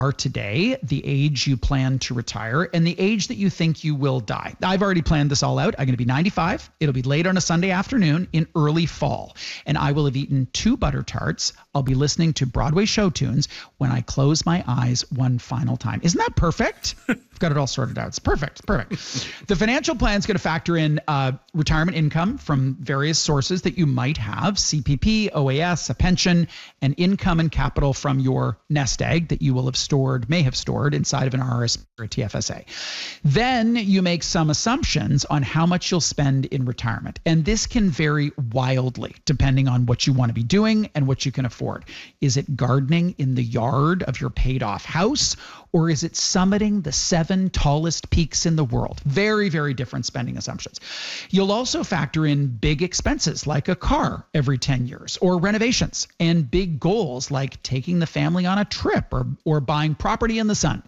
are today, the age you plan to retire, and the age that you think you will die. I've already planned this all out. I'm going to be 95. It'll be late on a Sunday afternoon in early fall, and I will have eaten 2 butter tarts. I'll be listening to Broadway show tunes when I close my eyes one final time. Isn't that perfect? I've got it all sorted out. It's perfect. The financial plan is going to factor in retirement income from various sources that you might have, CPP, OAS, a pension, and income and capital from your nest egg that you will have may have stored inside of an RRSP or a TFSA. Then you make some assumptions on how much you'll spend in retirement. And this can vary wildly depending on what you want to be doing and what you can afford. Is it gardening in the yard of your paid off house, or is it summiting the 7 tallest peaks in the world? Very, very different spending assumptions. You'll also factor in big expenses like a car every 10 years or renovations, and big goals like taking the family on a trip or buying property in the sun.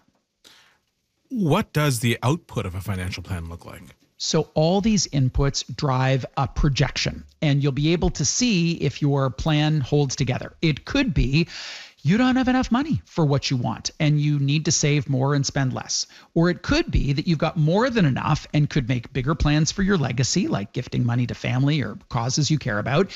What does the output of a financial plan look like? So all these inputs drive a projection, and you'll be able to see if your plan holds together. It could be you don't have enough money for what you want and you need to save more and spend less. Or it could be that you've got more than enough and could make bigger plans for your legacy, like gifting money to family or causes you care about,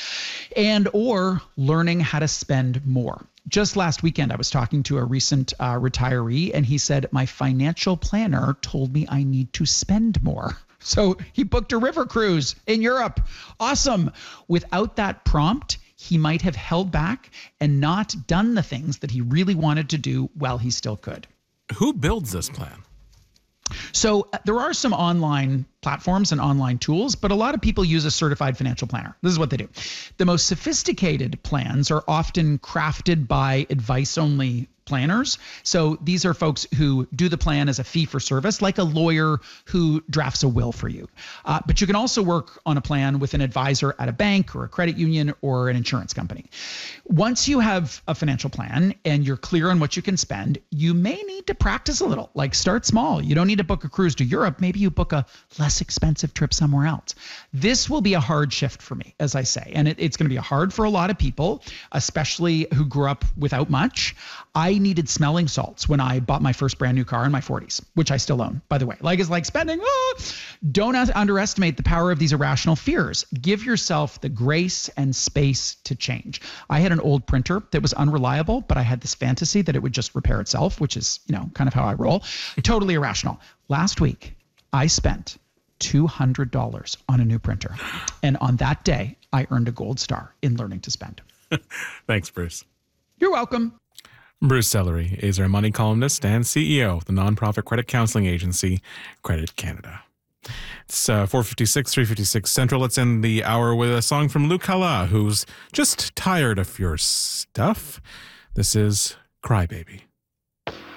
or learning how to spend more. Just last weekend, I was talking to a recent retiree, and he said, my financial planner told me I need to spend more. So he booked a river cruise in Europe. Awesome. Without that prompt, he might have held back and not done the things that he really wanted to do while he still could. Who builds this plan? So there are some online platforms and online tools, but a lot of people use a certified financial planner. This is what they do. The most sophisticated plans are often crafted by advice-only planners. So these are folks who do the plan as a fee for service, like a lawyer who drafts a will for you. But you can also work on a plan with an advisor at a bank or a credit union or an insurance company. Once you have a financial plan and you're clear on what you can spend, you may need to practice a little, like start small. You don't need to book a cruise to Europe. Maybe you book a less expensive trip somewhere else. This will be a hard shift for me, as I say, and it's going to be hard for a lot of people, especially who grew up without much. I needed smelling salts when I bought my first brand new car in my 40s, which I still own, by the way. Like it's like spending. Don't underestimate the power of these irrational fears. Give yourself the grace and space to change. I had an old printer that was unreliable, but I had this fantasy that it would just repair itself, which is, kind of how I roll. Totally irrational. Last week, I spent $200 on a new printer. And on that day, I earned a gold star in learning to spend. Thanks, Bruce. You're welcome. Bruce Sellery is our money columnist and CEO of the nonprofit credit counseling agency, Credit Canada. It's 4:56, 3:56 Central. Let's end the hour with a song from Luke Halla, who's just tired of your stuff. This is Cry Baby.